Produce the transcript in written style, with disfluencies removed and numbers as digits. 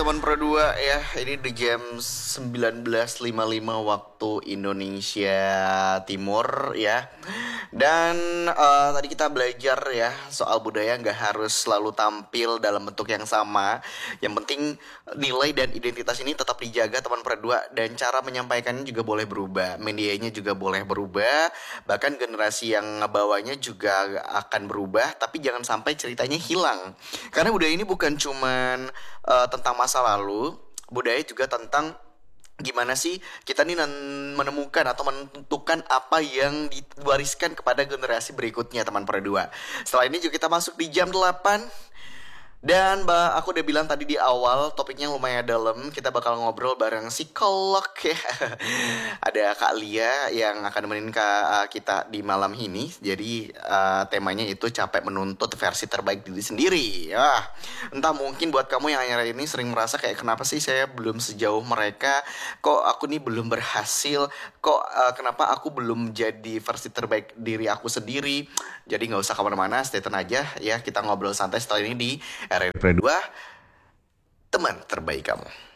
teman Pro 2 ya. Ini di jam 19.55 waktu Indonesia Timur ya. Dan tadi kita belajar ya soal budaya nggak harus selalu tampil dalam bentuk yang sama. Yang penting nilai dan identitas ini tetap dijaga teman Pro 2, dan cara menyampaikannya juga boleh berubah. Medianya juga boleh berubah. Bahkan generasi yang ngebawanya juga akan berubah, tapi jangan sampai ceritanya hilang. Karena budaya ini bukan cuman tentang masa lalu, budaya juga tentang gimana sih kita nih menemukan atau menentukan apa yang diwariskan kepada generasi berikutnya teman Pro 2. Setelah ini juga kita masuk di jam 8. Dan aku udah bilang tadi di awal topiknya lumayan dalam. Kita bakal ngobrol bareng psikolog ya. Ada Kak Lia yang akan nemenin kita di malam ini. Jadi temanya itu capek menuntut versi terbaik diri sendiri ya. Entah mungkin buat kamu yang akhir-akhir ini sering merasa kayak kenapa sih saya belum sejauh mereka. Kok aku nih belum berhasil. Kok kenapa aku belum jadi versi terbaik diri aku sendiri. Jadi gak usah kemana-mana, stay tune aja ya. Kita ngobrol santai setelah ini di RR 2, teman terbaik kamu.